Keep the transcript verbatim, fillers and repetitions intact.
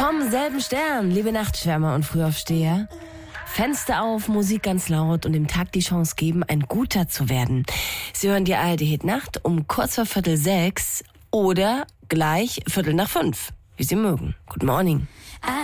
Vom selben Stern, liebe Nachtschwärmer und Frühaufsteher. Fenster auf, Musik ganz laut und dem Tag die Chance geben, ein Guter zu werden. Sie hören die A R D-Hit Nacht um kurz vor Viertel sechs oder gleich Viertel nach fünf, wie Sie mögen. Good morning. I